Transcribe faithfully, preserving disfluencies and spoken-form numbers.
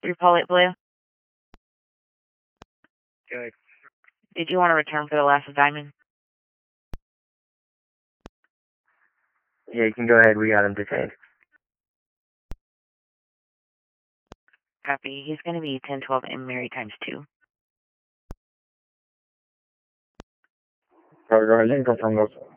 Republic Blue. Good. Did you want to return for the last of Diamond? Yeah, you can go ahead. We got him detained. Copy. He's going to be ten twelve and Mary times two. Go ahead and confirm those.